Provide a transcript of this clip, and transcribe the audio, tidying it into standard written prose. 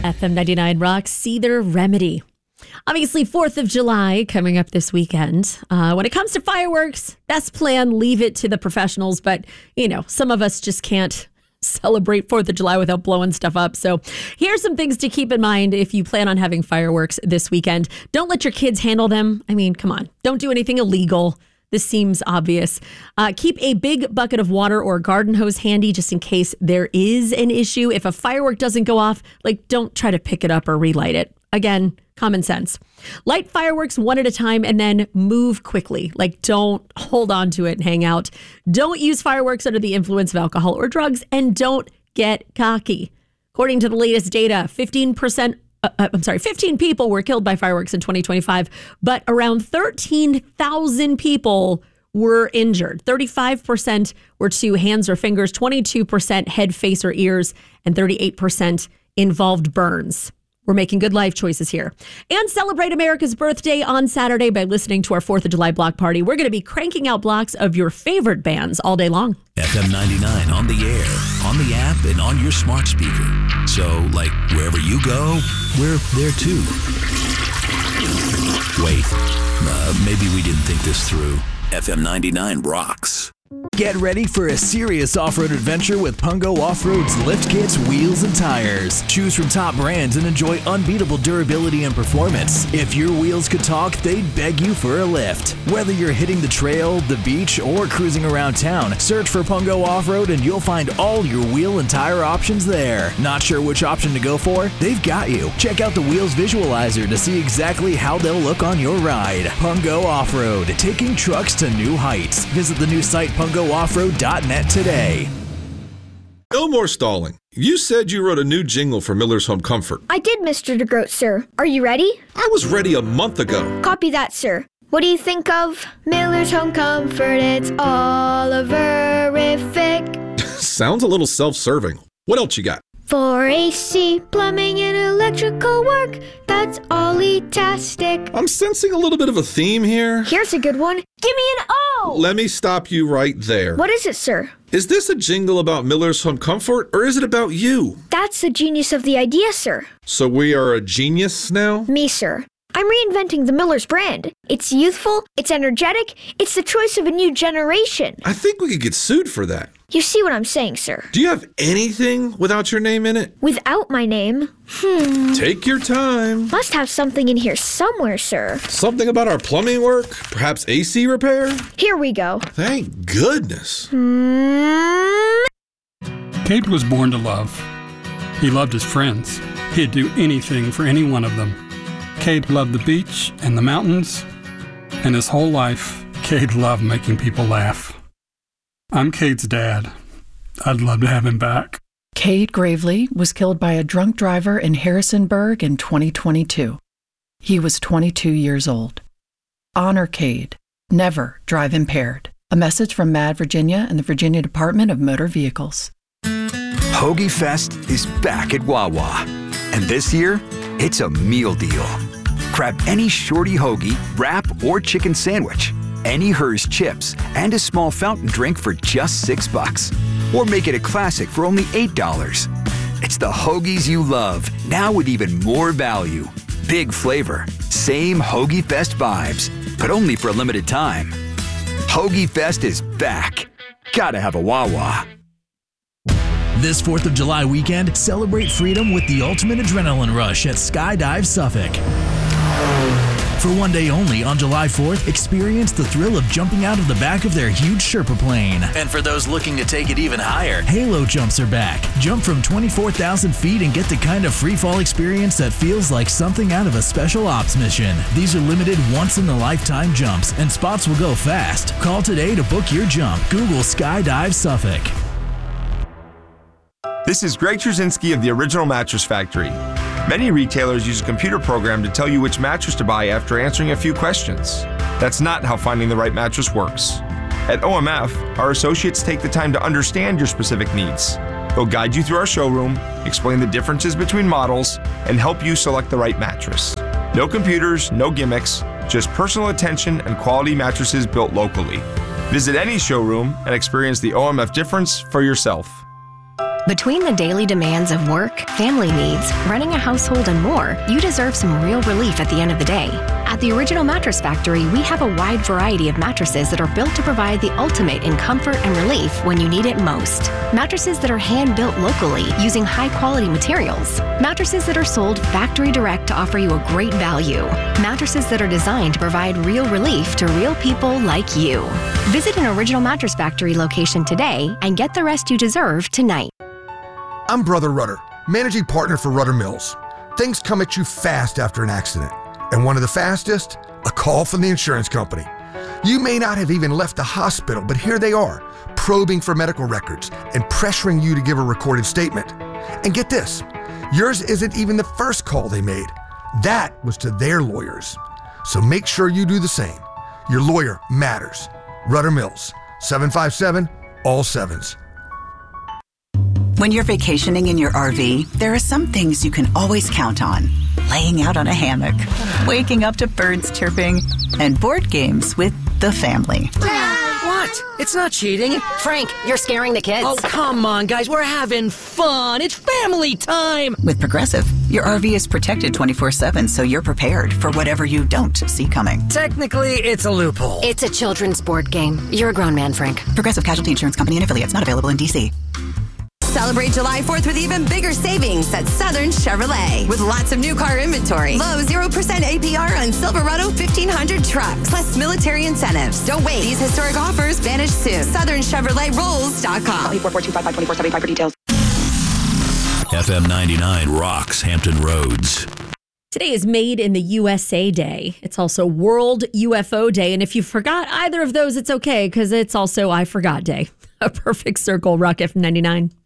FM 99 Rocks, Cedar Remedy. Obviously, 4th of July coming up this weekend. When it comes to fireworks, best plan, leave it to the professionals. But, some of us just can't celebrate 4th of July without blowing stuff up. So here's some things to keep in mind if you plan on having fireworks this weekend. Don't let your kids handle them. I mean, come on. Don't do anything illegal. This seems obvious. Keep a big bucket of water or garden hose handy just in case there is an issue. If a firework doesn't go off, don't try to pick it up or relight it. Again, common sense. Light fireworks one at a time and then move quickly. Don't hold on to it and hang out. Don't use fireworks under the influence of alcohol or drugs, and don't get cocky. According to the latest data, 15 people were killed by fireworks in 2025, but around 13,000 people were injured. 35% were to hands or fingers, 22% head, face, or ears, and 38% involved burns. We're making good life choices here. And celebrate America's birthday on Saturday by listening to our 4th of July block party. We're going to be cranking out blocks of your favorite bands all day long. FM 99 on the air, on the app, and on your smart speaker. So, wherever you go, we're there too. Wait, maybe we didn't think this through. FM 99 rocks. Get ready for a serious off-road adventure with Pungo Off-Road's lift kits, wheels, and tires. Choose from top brands and enjoy unbeatable durability and performance. If your wheels could talk, they'd beg you for a lift. Whether you're hitting the trail, the beach, or cruising around town, search for Pungo Off-Road and you'll find all your wheel and tire options there. Not sure which option to go for? They've got you. Check out the Wheels Visualizer to see exactly how they'll look on your ride. Pungo Off-Road, taking trucks to new heights. Visit the new site PungoOffroad.net today. No more stalling. You said you wrote a new jingle for Miller's Home Comfort. I did, Mr. DeGroat, sir. Are you ready? I was ready a month ago. Copy that, sir. What do you think of Miller's Home Comfort? It's all-a-verific. Sounds a little self-serving. What else you got? For AC, plumbing, and electrical work, that's Ollie-tastic. I'm sensing a little bit of a theme here. Here's a good one. Give me an O! Let me stop you right there. What is it, sir? Is this a jingle about Miller's Home Comfort, or is it about you? That's the genius of the idea, sir. So we are a genius now? Me, sir. I'm reinventing the Miller's brand. It's youthful, it's energetic, it's the choice of a new generation. I think we could get sued for that. You see what I'm saying, sir? Do you have anything without your name in it? Without my name? Take your time. Must have something in here somewhere, sir. Something about our plumbing work? Perhaps AC repair? Here we go. Thank goodness. Cade was born to love. He loved his friends. He'd do anything for any one of them. Cade loved the beach and the mountains, and his whole life, Cade loved making people laugh. I'm Cade's dad. I'd love to have him back. Cade Gravely was killed by a drunk driver in Harrisonburg in 2022. He was 22 years old. Honor Cade. Never drive impaired. A message from MAD Virginia and the Virginia Department of Motor Vehicles. Hoagie Fest is back at Wawa. And this year, it's a meal deal. Grab any shorty hoagie, wrap, or chicken sandwich, any Hers chips, and a small fountain drink for just $6. Or make it a classic for only $8. It's the hoagies you love, now with even more value. Big flavor, same Hoagie Fest vibes, but only for a limited time. Hoagie Fest is back. Gotta have a Wawa. This 4th of July weekend, celebrate freedom with the ultimate adrenaline rush at Skydive Suffolk. For one day only on July 4th, experience the thrill of jumping out of the back of their huge Sherpa plane. And for those looking to take it even higher, Halo jumps are back. Jump from 24,000 feet and get the kind of free-fall experience that feels like something out of a special ops mission. These are limited once-in-a-lifetime jumps, and spots will go fast. Call today to book your jump. Google Skydive Suffolk. This is Greg Trzynski of the Original Mattress Factory. Many retailers use a computer program to tell you which mattress to buy after answering a few questions. That's not how finding the right mattress works. At OMF, our associates take the time to understand your specific needs. They'll guide you through our showroom, explain the differences between models, and help you select the right mattress. No computers, no gimmicks, just personal attention and quality mattresses built locally. Visit any showroom and experience the OMF difference for yourself. Between the daily demands of work, family needs, running a household, and more, you deserve some real relief at the end of the day. At the Original Mattress Factory, we have a wide variety of mattresses that are built to provide the ultimate in comfort and relief when you need it most. Mattresses that are hand-built locally using high-quality materials. Mattresses that are sold factory direct to offer you a great value. Mattresses that are designed to provide real relief to real people like you. Visit an Original Mattress Factory location today and get the rest you deserve tonight. I'm Brother Rudder, managing partner for Rudder Mills. Things come at you fast after an accident. And one of the fastest, a call from the insurance company. You may not have even left the hospital, but here they are, probing for medical records and pressuring you to give a recorded statement. And get this, yours isn't even the first call they made. That was to their lawyers. So make sure you do the same. Your lawyer matters. Rudder Mills, 757 all sevens. When you're vacationing in your RV, there are some things you can always count on. Laying out on a hammock, waking up to birds chirping, and board games with the family. What? It's not cheating. Frank, you're scaring the kids. Oh, come on, guys. We're having fun. It's family time. With Progressive, your RV is protected 24/7, so you're prepared for whatever you don't see coming. Technically, it's a loophole. It's a children's board game. You're a grown man, Frank. Progressive Casualty Insurance Company and Affiliates, not available in D.C. Celebrate July 4th with even bigger savings at Southern Chevrolet. With lots of new car inventory. Low 0% APR on Silverado 1500 trucks. Plus military incentives. Don't wait. These historic offers vanish soon. SouthernChevroletRolls.com. 844-255-2475 for details. FM 99 rocks Hampton Roads. Today is Made in the USA Day. It's also World UFO Day. And if you forgot either of those, it's okay because it's also I Forgot Day. A perfect circle, Rock FM 99.